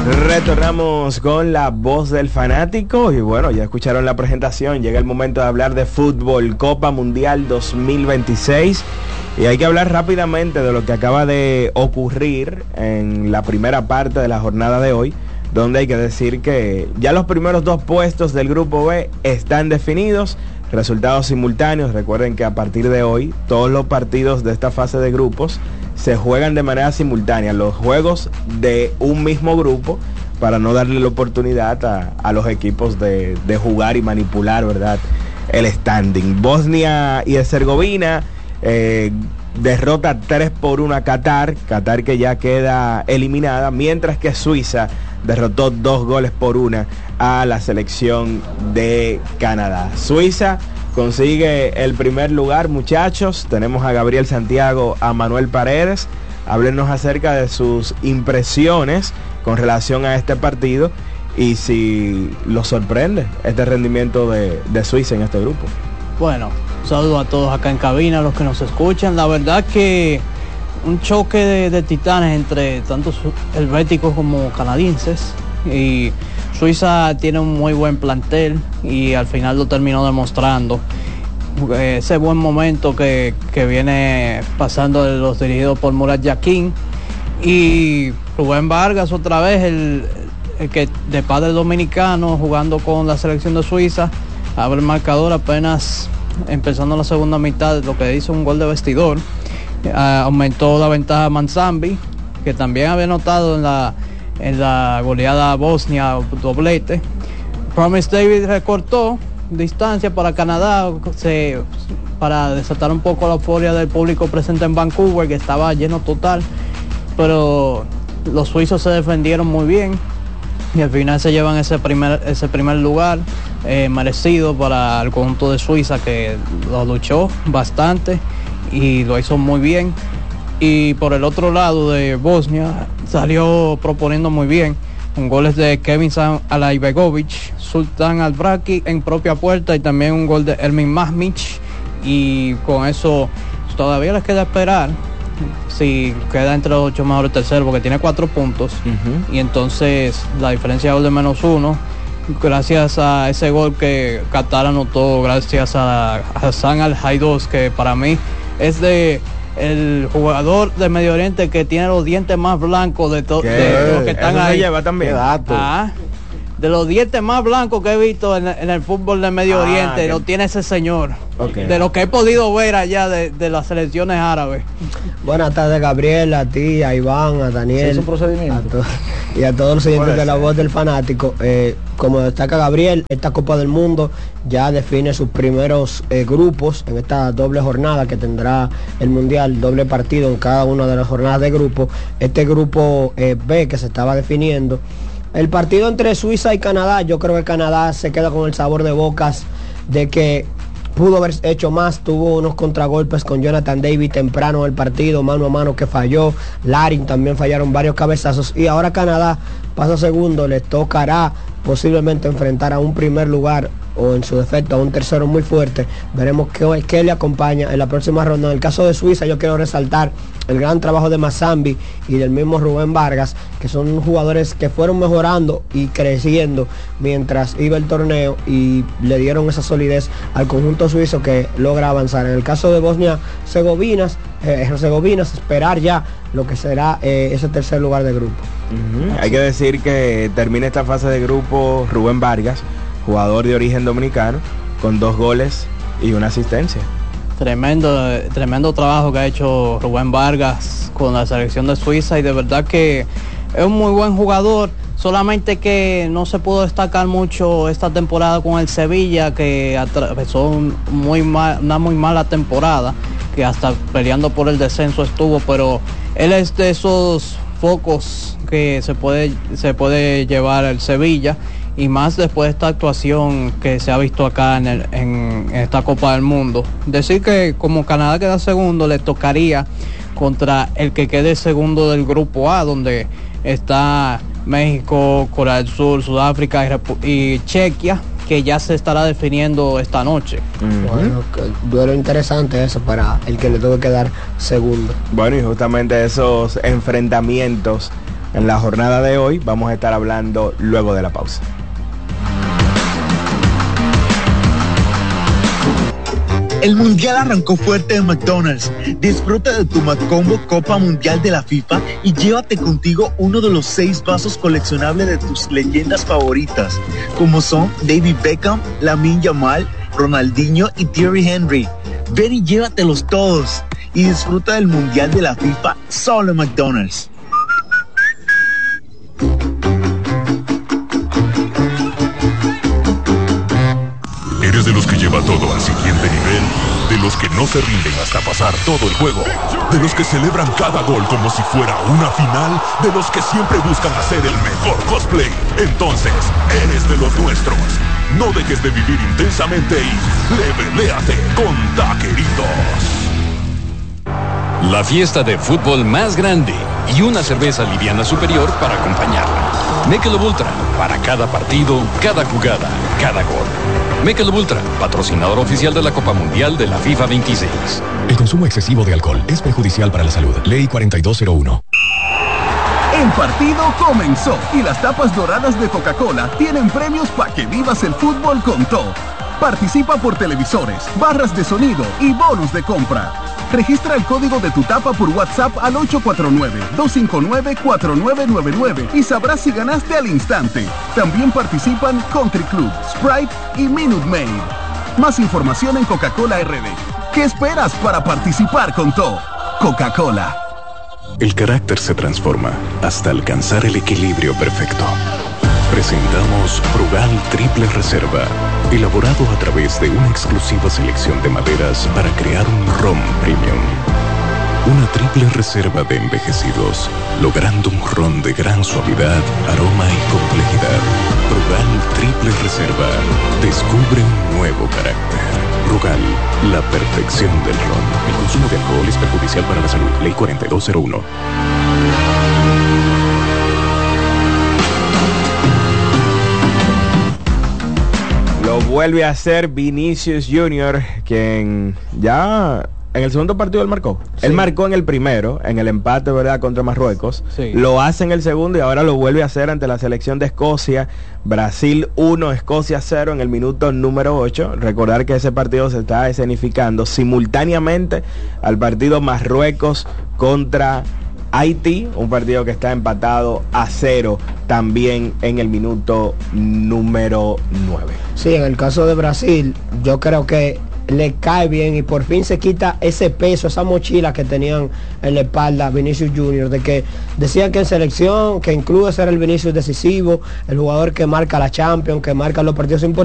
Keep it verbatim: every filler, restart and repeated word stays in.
Retornamos con la voz del fanático y bueno, ya escucharon la presentación, llega el momento de hablar de fútbol, Copa Mundial dos mil veintiséis y hay que hablar rápidamente de lo que acaba de ocurrir en la primera parte de la jornada de hoy, donde hay que decir que ya los primeros dos puestos del grupo B están definidos, resultados simultáneos. Recuerden que a partir de hoy todos los partidos de esta fase de grupos se juegan de manera simultánea, los juegos de un mismo grupo, para no darle la oportunidad a, a los equipos de, de jugar y manipular, ¿verdad?, el standing. Bosnia y Herzegovina eh, derrota tres por uno a Qatar, Qatar que ya queda eliminada, mientras que Suiza derrotó dos goles por una a la selección de Canadá. Suiza consigue el primer lugar, muchachos. Tenemos a Gabriel Santiago, a Manuel Paredes. Háblenos acerca de sus impresiones con relación a este partido y si los sorprende este rendimiento de, de Suiza en este grupo. Bueno, saludo a todos acá en cabina, a los que nos escuchan. La verdad que un choque de, de titanes entre tanto helvéticos como canadienses, y Suiza tiene un muy buen plantel y al final lo terminó demostrando. Ese buen momento que, que viene pasando de los dirigidos por Murat Yakin y Rubén Vargas otra vez, el, el que de padre dominicano jugando con la selección de Suiza, abre el marcador apenas empezando la segunda mitad, lo que dice un gol de vestidor. Uh, aumentó la ventaja Manzambi, que también había notado en la en la goleada Bosnia, doblete. Promise David recortó distancia para Canadá, se, para desatar un poco la euforia del público presente en Vancouver, que estaba lleno total, pero los suizos se defendieron muy bien y al final se llevan ese primer ese primer lugar eh, merecido para el conjunto de Suiza, que lo luchó bastante y lo hizo muy bien. Y por el otro lado de Bosnia salió proponiendo muy bien, con goles de Kevin Alaibegovic, Sultan Albraki en propia puerta y también un gol de Ermin Mahmic, y con eso todavía les queda esperar si queda entre los ocho mejores terceros, porque tiene cuatro puntos, uh-huh. Y entonces la diferencia de gol de menos uno, gracias a ese gol que Qatar anotó gracias a Hassan Al-Haidos, que para mí es de el jugador de Medio Oriente que tiene los dientes más blancos de todos los que están ahí. Lleva también. Ah, de los dientes más blancos que he visto en, en el fútbol de Medio ah, Oriente, que... lo tiene ese señor. Okay. De lo que he podido ver allá de, de las selecciones árabes. Buenas tardes, Gabriel, a ti, a Iván, a Daniel. ¿Es un procedimiento? A to- y a todos los oyentes de la voz del fanático. Eh, como destaca Gabriel, esta Copa del Mundo ya define sus primeros eh, grupos en esta doble jornada que tendrá el Mundial, doble partido en cada una de las jornadas de grupo. Este grupo eh, B que se estaba definiendo. El partido entre Suiza y Canadá, yo creo que Canadá se queda con el sabor de bocas de que pudo haber hecho más, tuvo unos contragolpes con Jonathan David temprano en el partido, mano a mano que falló, Larin también fallaron varios cabezazos, y ahora Canadá pasa segundo, les tocará posiblemente enfrentar a un primer lugar o en su defecto a un tercero muy fuerte. Veremos qué, qué le acompaña en la próxima ronda. En el caso de Suiza, yo quiero resaltar el gran trabajo de Mazambi y del mismo Rubén Vargas, que son jugadores que fueron mejorando y creciendo mientras iba el torneo y le dieron esa solidez al conjunto suizo que logra avanzar. En el caso de Bosnia-Herzegovina, eh, Herzegovina, esperar ya lo que será eh, ese tercer lugar de grupo. Uh-huh. Hay que decir que termina esta fase de grupo Rubén Vargas, jugador de origen dominicano, con dos goles y una asistencia. Tremendo, tremendo trabajo que ha hecho Rubén Vargas con la selección de Suiza, y de verdad que es un muy buen jugador, solamente que no se pudo destacar mucho esta temporada con el Sevilla, que atravesó un muy mal, una muy mala temporada, que hasta peleando por el descenso estuvo, pero él es de esos focos que se puede, se puede llevar el Sevilla, y más después de esta actuación que se ha visto acá en, el, en, en esta Copa del Mundo. Decir que como Canadá queda segundo, le tocaría contra el que quede segundo del grupo A, donde está México, Corea del Sur, Sudáfrica y, Repu- y Chequia, que ya se estará definiendo esta noche. Uh-huh. Bueno, duelo interesante eso para el que le toque quedar segundo. Bueno, y justamente esos enfrentamientos en la jornada de hoy. Vamos a estar hablando luego de la pausa. El Mundial arrancó fuerte en McDonald's. Disfruta de tu McCombo Copa Mundial de la FIFA y llévate contigo uno de los seis vasos coleccionables de tus leyendas favoritas, como son David Beckham, Lamine Yamal, Ronaldinho y Thierry Henry. Ven y llévatelos todos y disfruta del Mundial de la FIFA solo en McDonald's. ¿Eres de los que lleva todo al siguiente nivel? ¿De los que no se rinden hasta pasar todo el juego? ¿De los que celebran cada gol como si fuera una final? ¿De los que siempre buscan hacer el mejor cosplay? Entonces, eres de los nuestros. No dejes de vivir intensamente y leveléate con Taqueritos. La fiesta de fútbol más grande y una cerveza liviana superior para acompañarla. Michelob Ultra, para cada partido, cada jugada, cada gol. Michelob Ultra, patrocinador oficial de la Copa Mundial de la FIFA veintiséis. El consumo excesivo de alcohol es perjudicial para la salud. Ley cuarenta y dos cero uno. El partido comenzó y las tapas doradas de Coca-Cola tienen premios para que vivas el fútbol con todo. Participa por televisores, barras de sonido y bonos de compra. Registra el código de tu tapa por WhatsApp al ocho cuatro nueve, dos cinco nueve, cuatro nueve nueve nueve y sabrás si ganaste al instante. También participan Country Club, Sprite y Minute Maid. Más información en Coca-Cola R D. ¿Qué esperas para participar con todo? Coca-Cola. El carácter se transforma hasta alcanzar el equilibrio perfecto. Presentamos Brugal Triple Reserva, elaborado a través de una exclusiva selección de maderas para crear un ron premium. Una triple reserva de envejecidos, logrando un ron de gran suavidad, aroma y complejidad. Brugal Triple Reserva, descubre un nuevo carácter. Brugal, la perfección del ron. El consumo de alcohol es perjudicial para la salud. Ley cuarenta y dos cero uno. Lo vuelve a hacer Vinicius Junior, quien ya en el segundo partido él marcó. Sí. Él marcó en el primero, en el empate, ¿verdad?, contra Marruecos. Sí. Lo hace en el segundo y ahora lo vuelve a hacer ante la selección de Escocia. Brasil uno, Escocia cero en el minuto número ocho. Recordar que ese partido se está escenificando simultáneamente al partido Marruecos contra Haití, un partido que está empatado a cero también en el minuto número nueve. Sí, en el caso de Brasil, yo creo que le cae bien y por fin se quita ese peso, esa mochila que tenían en la espalda Vinicius Junior, de que decían que en selección, que incluye ser el Vinicius decisivo, el jugador que marca la Champions, que marca los partidos importantes.